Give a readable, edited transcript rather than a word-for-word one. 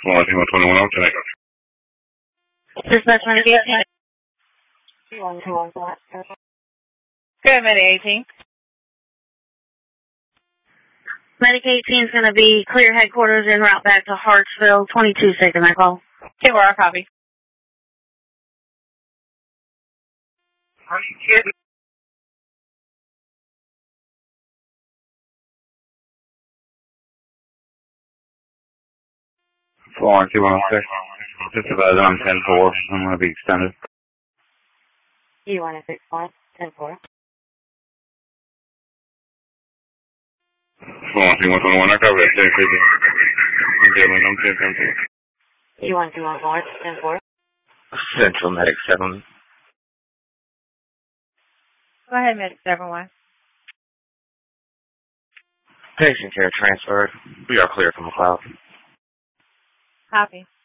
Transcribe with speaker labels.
Speaker 1: Florence, 21, I'm tonight.
Speaker 2: Dispatch medication.
Speaker 3: Good, Medic 18.
Speaker 2: Medic 18 is going to be clear headquarters en route back to Hartsville. 22 second, I call.
Speaker 3: Okay, where I copy.
Speaker 1: Florence, 106. Just about on 10-4. I'm going to be extended.
Speaker 2: E1 6 10-4.
Speaker 1: Florence, 121, I cover that 10-50. I'm 10-10.
Speaker 2: E1 10-4.
Speaker 4: Central Medic 7.
Speaker 3: Go ahead, Medic 71.
Speaker 4: Patient care transferred. We are clear from McLeod.
Speaker 3: Copy.